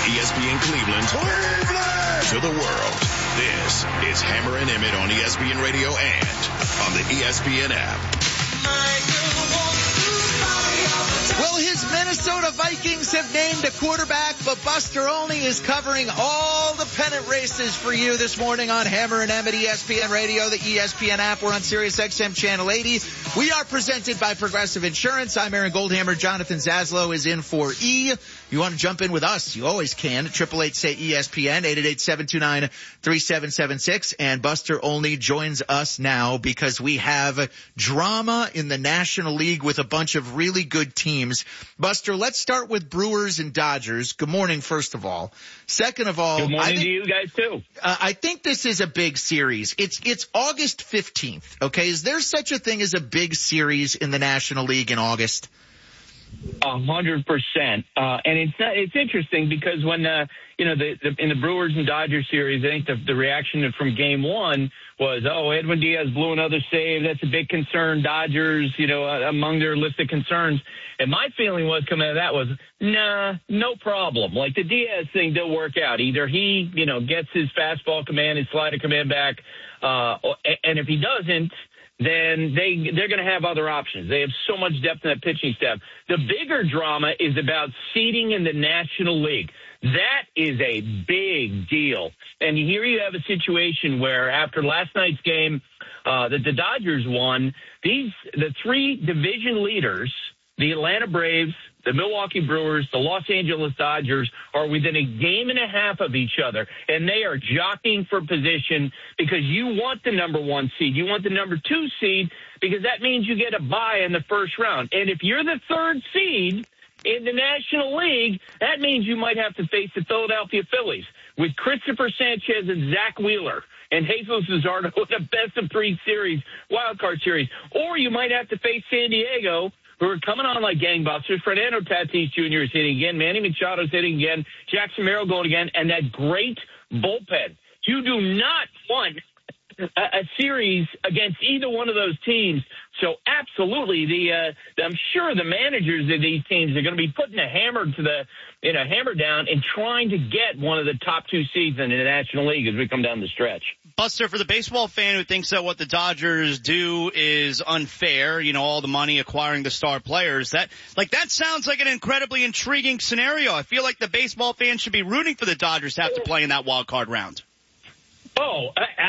ESPN Cleveland. To the world. This is Hammer and Emmett on ESPN Radio and on the ESPN app. Well, his Minnesota Vikings have named a quarterback, but Buster Olney is covering all the pennant races for you this morning on Hammer and Emmett, ESPN Radio, the ESPN app. We're on Sirius XM Channel 80. We are presented by Progressive Insurance. I'm Aaron Goldhammer. Jonathan Zaslow is in for E. You want to jump in with us? You always can. 888-SAY-ESPN, 888-729-3776. And Buster Olney joins us now because we have drama in the National League with a bunch of really good teams. Buster, let's start with Brewers and Dodgers. Good morning, first of all. Second of all, good morning to you guys, too. I think this is a big series. It's August 15th, okay? Is there such a thing as a big series in the National League in August? 100%. And it's interesting because when, in the Brewers and Dodgers series, I think the reaction from game one was, Edwin Diaz blew another save. That's a big concern. Dodgers, among their list of concerns. And my feeling was coming out of that was, nah, no problem. Like the Diaz thing, they'll work out. Either he, gets his fastball command, his slider command back, and if he doesn't, then they're going to have other options. They have so much depth in that pitching staff. The bigger drama is about seeding in the National League. That is a big deal. And here you have a situation where after last night's game that the Dodgers won, the three division leaders, the Atlanta Braves, the Milwaukee Brewers, the Los Angeles Dodgers are within a game and a half of each other, and they are jockeying for position because you want the number one seed. You want the number two seed because that means you get a bye in the first round. And if you're the third seed in the National League, that means you might have to face the Philadelphia Phillies with Christopher Sanchez and Zach Wheeler and Jesus Luzardo in a best-of-3 series, wild-card series. Or you might have to face San Diego, who are coming on like gangbusters. Fernando Tatis Jr. is hitting again. Manny Machado's hitting again. Jackson Merrill going again. And that great bullpen. You do not want a series against either one of those teams. So absolutely, I'm sure the managers of these teams are going to be putting a hammer down and trying to get one of the top two seeds in the National League as we come down the stretch. Buster, for the baseball fan who thinks that what the Dodgers do is unfair, all the money acquiring the star players, that sounds like an incredibly intriguing scenario. I feel like the baseball fan should be rooting for the Dodgers to have to play in that wild card round. Oh,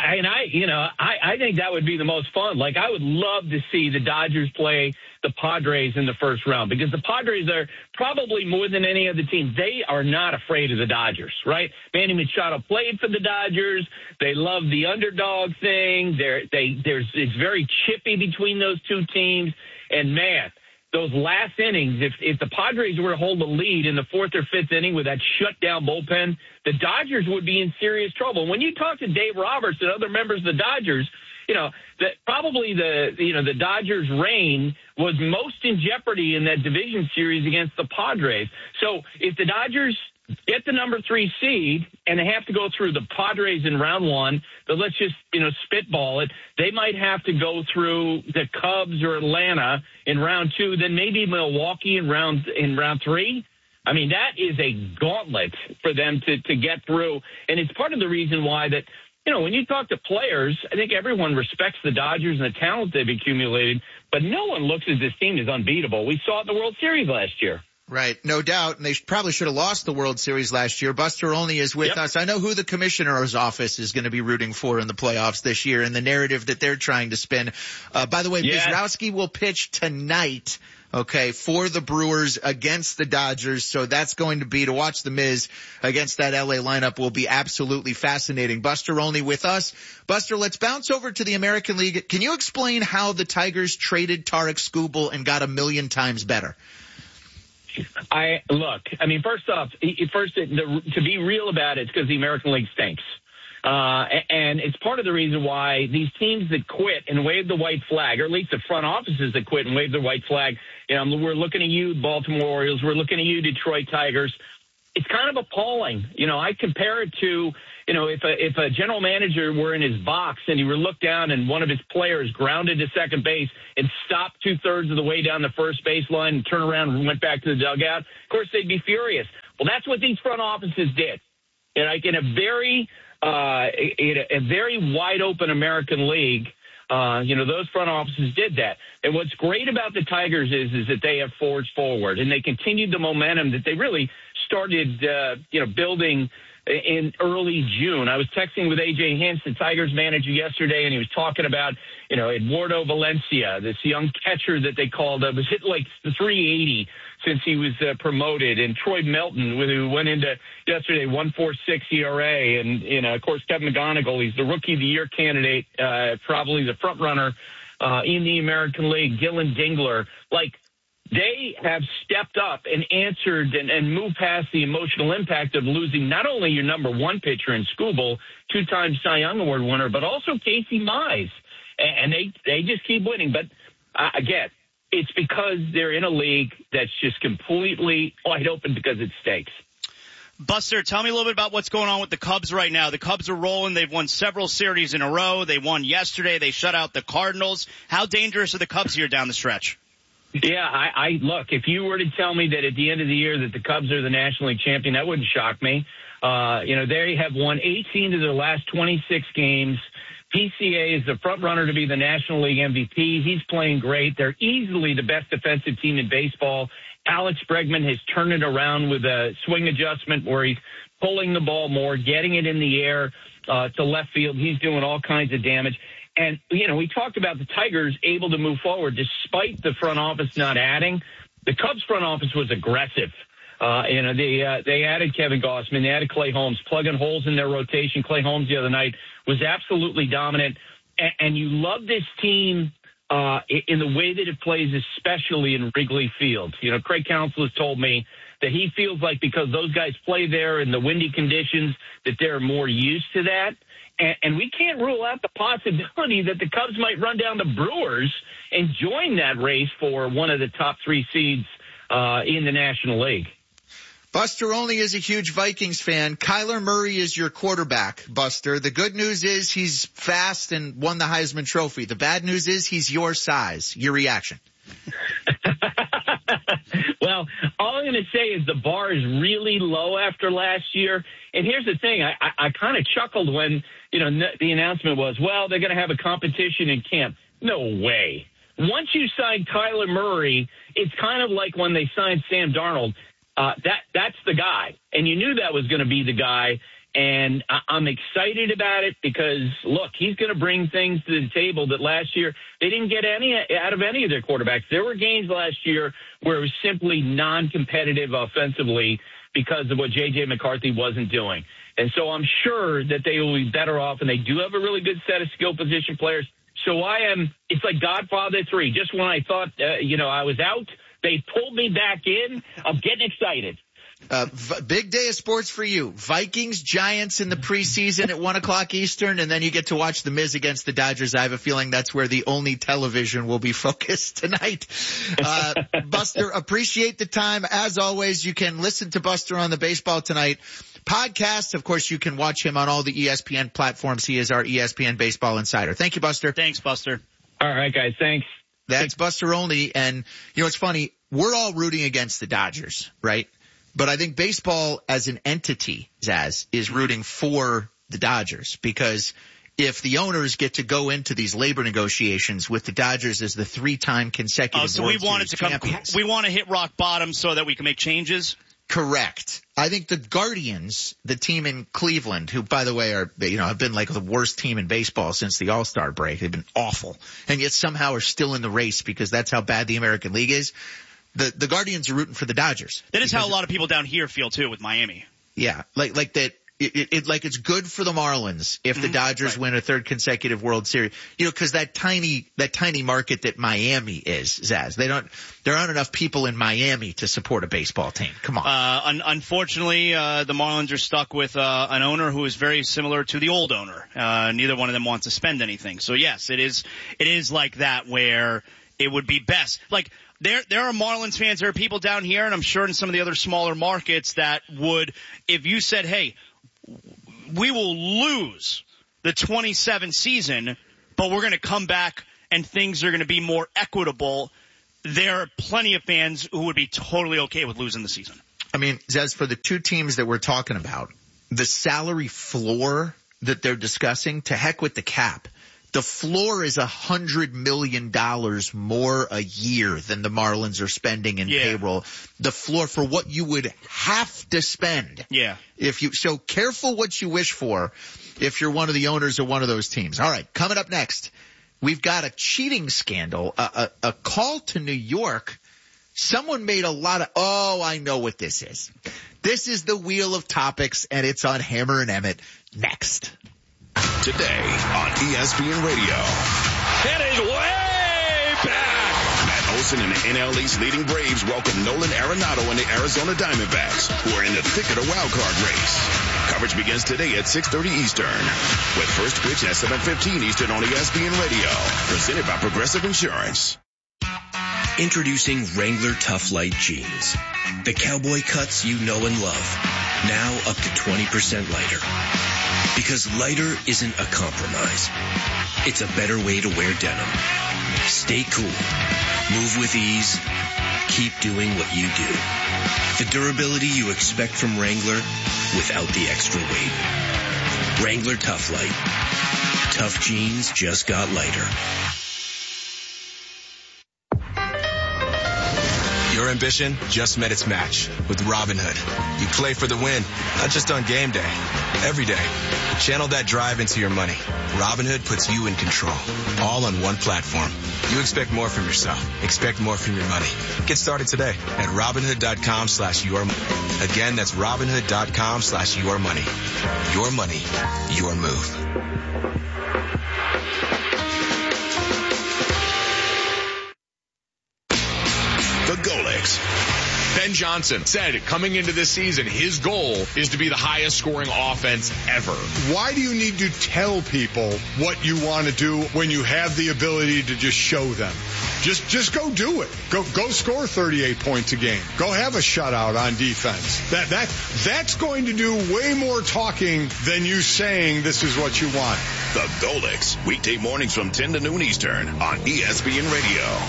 I think that would be the most fun. Like, I would love to see the Dodgers play the Padres in the first round because the Padres are probably more than any other team. They are not afraid of the Dodgers, right? Manny Machado played for the Dodgers. They love the underdog thing. It's very chippy between those two teams. And, man, those last innings, if the Padres were to hold the lead in the fourth or fifth inning with that shutdown bullpen, the Dodgers would be in serious trouble. When you talk to Dave Roberts and other members of the Dodgers, that probably the Dodgers' reign was most in jeopardy in that division series against the Padres. So if the Dodgers get the number 3 seed and they have to go through the Padres in round one, but let's just, spitball it. They might have to go through the Cubs or Atlanta in round 2, then maybe Milwaukee in round 3. I mean, that is a gauntlet for them to get through. And it's part of the reason why that, when you talk to players, I think everyone respects the Dodgers and the talent they've accumulated, but no one looks at this team as unbeatable. We saw it in the World Series last year. Right, no doubt, and they probably should have lost the World Series last year. Buster Olney is with us. I know who the commissioner's office is going to be rooting for in the playoffs this year and the narrative that they're trying to spin. By the way, Mizrowski will pitch tonight, for the Brewers against the Dodgers, so that's going to be, to watch the Miz against that LA lineup will be absolutely fascinating. Buster Olney with us. Buster, let's bounce over to the American League. Can you explain how the Tigers traded Tarik Skubal and got 1,000,000 times better? First off, to be real about it, it's because the American League stinks. And it's part of the reason why these teams that quit and wave the white flag, or at least the front offices that quit and wave the white flag, we're looking at you, Baltimore Orioles. We're looking at you, Detroit Tigers. It's kind of appalling. I compare it to, if a general manager were in his box and he were looked down and one of his players grounded to second base and stopped 2/3 of the way down the first baseline and turned around and went back to the dugout, of course they'd be furious. Well, that's what these front offices did. And like in a very wide open American League, those front offices did that. And what's great about the Tigers is that they have forged forward and they continued the momentum that they really started, building in early June. I was texting with A.J. Hinch, the Tigers manager, yesterday, and he was talking about, Eduardo Valencia, this young catcher that they called up, was hit like 380 since he was promoted, and Troy Melton, who went into yesterday 1.46 ERA, and of course Kevin McGonigal, he's the Rookie of the Year candidate, probably the front runner in the American League. Gillen Dingler, they have stepped up and answered and moved past the emotional impact of losing not only your number one pitcher in Skubal, two-time Cy Young Award winner, but also Casey Mize. And they just keep winning. But again, it's because they're in a league that's just completely wide open because it stakes. Buster, tell me a little bit about what's going on with the Cubs right now. The Cubs are rolling. They've won several series in a row. They won yesterday. They shut out the Cardinals. How dangerous are the Cubs here down the stretch? Yeah, I look, if you were to tell me that at the end of the year that the Cubs are the National League champion, that wouldn't shock me. They have won 18 of their last 26 games. PCA is the front runner to be the National League MVP. He's playing great. They're easily the best defensive team in baseball. Alex Bregman has turned it around with a swing adjustment where he's pulling the ball more, getting it in the air to left field. He's doing all kinds of damage. And, we talked about the Tigers able to move forward despite the front office not adding. The Cubs front office was aggressive. They added Kevin Gausman. They added Clay Holmes, plugging holes in their rotation. Clay Holmes the other night was absolutely dominant. And you love this team in the way that it plays, especially in Wrigley Field. Craig Counsell has told me that he feels like because those guys play there in the windy conditions that they're more used to that. And we can't rule out the possibility that the Cubs might run down the Brewers and join that race for one of the top three seeds in the National League. Buster Olney is a huge Vikings fan. Kyler Murray is your quarterback, Buster. The good news is he's fast and won the Heisman Trophy. The bad news is he's your size. Your reaction? Well, all I'm going to say is the bar is really low after last year. And here's the thing. I kind of chuckled when, the announcement was, well, they're going to have a competition in camp. No way. Once you sign Kyler Murray, it's kind of like when they signed Sam Darnold. That's the guy. And you knew that was going to be the guy. And I'm excited about it because, look, he's going to bring things to the table that last year they didn't get any out of any of their quarterbacks. There were games last year where it was simply non-competitive offensively because of what J.J. McCarthy wasn't doing. And so I'm sure that they will be better off, and they do have a really good set of skill position players. So it's like Godfather 3. Just when I thought, I was out, they pulled me back in. I'm getting excited. Big day of sports for you. Vikings, Giants in the preseason at 1 o'clock Eastern, and then you get to watch the Miz against the Dodgers. I have a feeling that's where the only television will be focused tonight. Buster, appreciate the time. As always, you can listen to Buster on the Baseball Tonight podcast. Of course, you can watch him on all the ESPN platforms. He is our ESPN Baseball Insider. Thank you, Buster. Thanks, Buster. All right, guys. Thanks. That's Buster Olney. And, it's funny. We're all rooting against the Dodgers, right? But I think baseball as an entity, Zaz, is rooting for the Dodgers because if the owners get to go into these labor negotiations with the Dodgers as the 3-time consecutive World Series champions. We want to hit rock bottom so that we can make changes. Correct. I think the Guardians, the team in Cleveland, who, by the way, have been like the worst team in baseball since the All-Star break. They've been awful. And yet somehow are still in the race because that's how bad the American League is. The Guardians are rooting for the Dodgers. That is how a lot of people down here feel too with Miami. Yeah, like that. It's good for the Marlins if the Dodgers win a third consecutive World Series. Because that tiny market that Miami is, Zaz. There aren't enough people in Miami to support a baseball team. Come on. Unfortunately, the Marlins are stuck with an owner who is very similar to the old owner. Neither one of them wants to spend anything. So yes, it is like that where it would be best. Like there are Marlins fans, there are people down here, and I'm sure in some of the other smaller markets that would, if you said, hey, we will lose the 27 season, but we're going to come back and things are going to be more equitable. There are plenty of fans who would be totally okay with losing the season. I mean, Zez, for the two teams that we're talking about, the salary floor that they're discussing, to heck with the cap. The floor is $100 million more a year than the Marlins are spending in payroll. The floor for what you would have to spend. Yeah. So careful what you wish for if you're one of the owners of one of those teams. All right. Coming up next, we've got a cheating scandal, a call to New York. Someone made a lot of, I know what this is. This is the Wheel of Topics, and it's on Hammer and Emmett next. Today on ESPN Radio. It is way back. Matt Olson and the NL East leading Braves welcome Nolan Arenado and the Arizona Diamondbacks, who are in the thick of the wild card race. Coverage begins today at 6:30 Eastern, with first pitch at 7:15 Eastern on ESPN Radio. Presented by Progressive Insurance. Introducing Wrangler Tough Light Jeans. The cowboy cuts you know and love. Now up to 20% lighter. Because lighter isn't a compromise. It's a better way to wear denim. Stay cool. Move with ease. Keep doing what you do. The durability you expect from Wrangler without the extra weight. Wrangler Tough Light. Tough jeans just got lighter. Your ambition just met its match with Robinhood. You play for the win, not just on game day, every day. Channel that drive into your money. Robinhood puts you in control, all on one platform. You expect more from yourself. Expect more from your money. Get started today at Robinhood.com/yourmoney. Again, that's Robinhood.com/yourmoney. Your money, your move. The Golics. Ben Johnson said coming into this season, his goal is to be the highest scoring offense ever. Why do you need to tell people what you want to do when you have the ability to just show them? Just go do it. Go score 38 points a game. Go have a shutout on defense. That's going to do way more talking than you saying this is what you want. The Golics, weekday mornings from 10 to noon Eastern on ESPN Radio.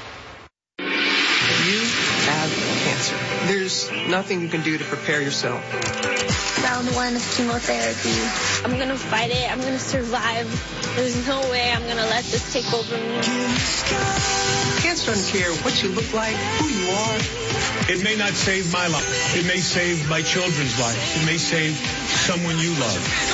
You have cancer. There's nothing you can do to prepare yourself. Round 1 of chemotherapy. I'm going to fight it. I'm going to survive. There's no way I'm going to let this take over me. Cancer doesn't care what you look like, who you are. It may not save my life. It may save my children's lives. It may save someone you love.